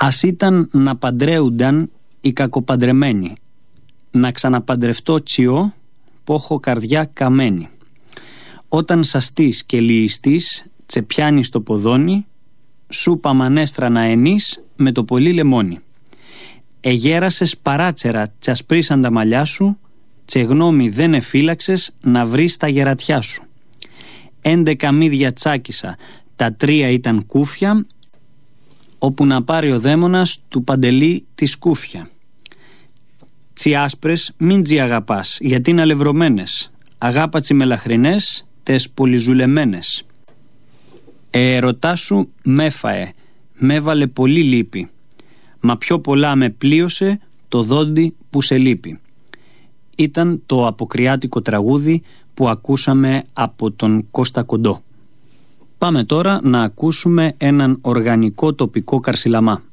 Ας ήταν να παντρέουνταν οι κακοπαντρεμένοι, να ξαναπαντρευτώ τσιό που έχω καρδιά καμένη. Όταν σαστείς και λυιστείς, τσεπιάνεις το ποδόνι, σούπα μανέστρα να ενείς με το πολύ λεμόνι. Εγέρασες παράτσερα τσασπρίσαν τα μαλλιά σου, τσε γνώμη δεν εφύλαξες να βρεις τα γερατιά σου. 11 μύδια τσάκισα, τα 3 ήταν κούφια, όπου να πάρει ο δαίμονας του Παντελή τη σκούφια. Τσι άσπρες μην τσι αγαπάς, γιατί είναι αλευρωμένες, αγάπα τσι μελαχρινές, τες πολυζουλεμένες. Ερωτά σου μ' έφαε, μ' έβαλε πολύ λύπη, μα πιο πολλά με πλείωσε το δόντι που σε λείπει. Ήταν το αποκριάτικο τραγούδι που ακούσαμε από τον Κώστα Κοντό. Πάμε τώρα να ακούσουμε έναν οργανικό τοπικό καρσιλαμά.